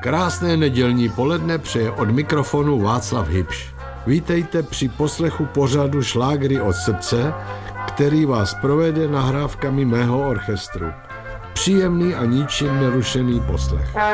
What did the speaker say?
Krásné nedělní poledne přeje od mikrofonu Václav Hybš. Vítejte při poslechu pořadu Šlágry od srdce, který vás provede nahrávkami mého orchestru. Příjemný a ničím nerušený poslech.